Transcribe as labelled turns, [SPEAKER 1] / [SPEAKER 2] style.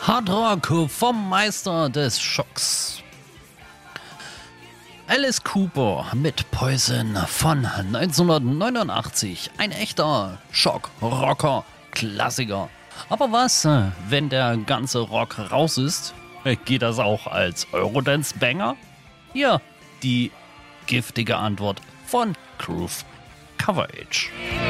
[SPEAKER 1] Hardrock vom Meister des Schocks. Alice Cooper mit Poison von 1989. Ein echter Schock-Rocker-Klassiker. Aber was, wenn der ganze Rock raus ist? Geht das auch als Eurodance-Banger? Hier die giftige Antwort von Groove Coverage.